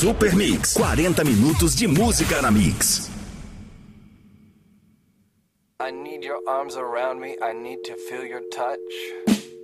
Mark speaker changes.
Speaker 1: Super Mix, 40 minutos de música na Mix.
Speaker 2: I need your arms around me, I need to feel your touch.